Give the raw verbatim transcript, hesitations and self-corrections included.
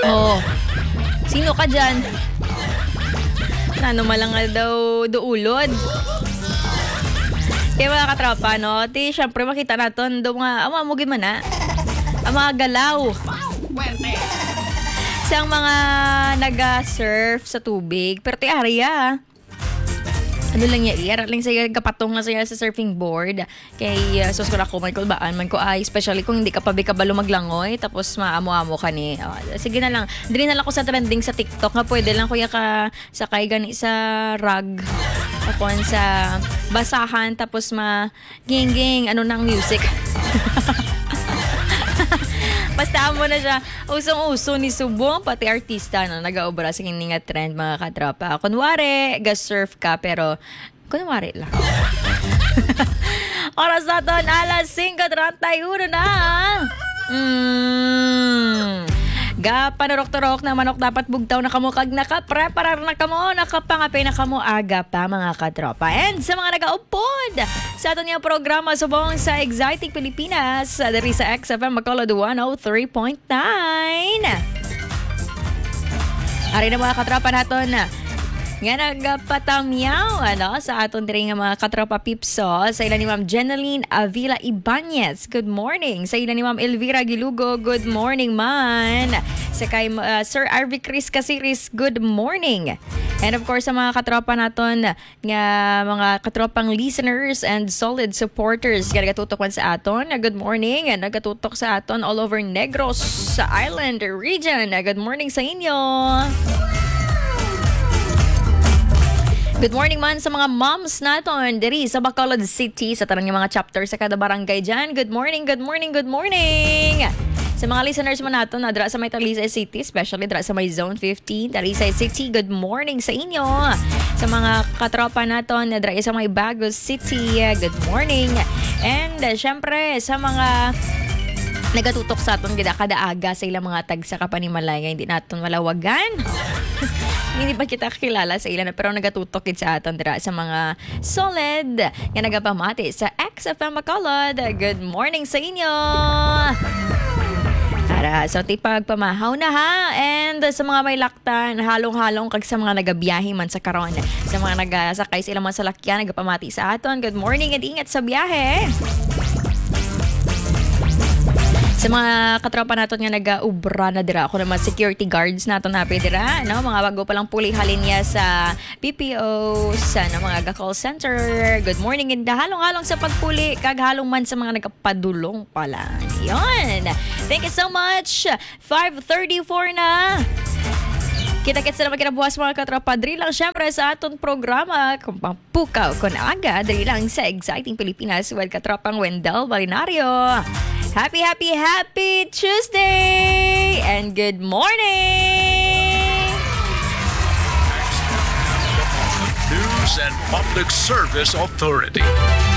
Oh, sino ka dyan? Ano malang nga daw duulod. Kaya mga katropa, no? Di, syempre makita natin daw nga, ama mo gimana? Ang mga galaw. Sa mga naga-surf sa tubig. Pero ti area, ano lang niya, iyarat lang siya, kapatong nga siya sa surfing board. Kay, uh, sus ko na ko, may kulbaan man ko ay, especially kung hindi ka pa bikabalo maglangoy, tapos maamo-amo ka ni. Oh, sige na lang, dili na lang ko sa trending sa TikTok, nga pwede lang kuya ka sakay gani sa rug. Ako sa basahan, tapos ma ging-ging, ano nang music. Basta mo na siya, usong-uso ni Subong, pati artista na nag-aobra sa kini nga trend mga katropa. Kunwari, ga-surf ka, pero kunwari lang. Oras natin, alas singko treinta y uno na. Mm. Ga panurok-turok na manok dapat bugtaw na kamo kag nakapreparar na kamo, nakapangapay na kamo aga pa mga katropa. And sa mga nagaupod sa aton yung programa subong sa Exciting Pilipinas dari sa X F M Bacolod one oh three point nine. Ari na mga katropa naton na nga nagpatamyaw ano, sa aton diri nga mga katropa pipso. Sa ila ni Ma'am Jeneline Avila Ibanez, good morning. Sa ila ni Ma'am Elvira Gilugo, good morning man. Sa kay uh, Sir Arvie Chris Casiris, good morning. And of course sa mga katropa naton nga mga katropang listeners and solid supporters nga nagatutok man sa aton, good morning. And nagatutok sa aton all over Negros sa Island region, good morning sa inyo. Good morning man sa mga moms naton diri sa Bacolod City, sa tanang mga chapter sa kada barangay dyan. Good morning, good morning, good morning. Sa mga listeners mo naton na dra sa may Talisay City, especially dra sa may Zone fifteen, Talisay City, good morning sa inyo. Sa mga katropa naton na dra sa may Bagos City, good morning. And uh, syempre sa mga nagatutok sa aton gida kada aga sa ilang mga tag sa Kapanimalay, hindi naton malawagan. Hindi pa kita kilala sa ilan, pero nagatutok sa aton dira sa mga solid nga nagapamati sa X F M Bacolod. Good morning sa inyo. Ara, so tipag pamahaw na ha. And sa mga may laktan, halong-halong kag sa mga nagabiyahe man sa karon. Sa mga nagasakay sa ilang mga salakyan, nagapamati sa aton. Good morning and ingat sa biyahe. Sa mga katropa naton nga nag-ubra na dira, ako naman security guards naton happy dira, no? Mga bago palang puli halinya sa P P O, sa no, mga call center. Good morning and halong-halong sa pagpuli, kag halong man sa mga nagpadulong pala. Yon. Thank you so much. five thirty-four na. Kita-kits na naman kinabuhas mga katropa. Diri lang syempre sa aton programa kung pampukaw kun aga. Diri lang sa Exciting Pilipinas with katropang Wendell Balinario. Happy, happy, happy Tuesday! And good morning! News and Public Service Authority.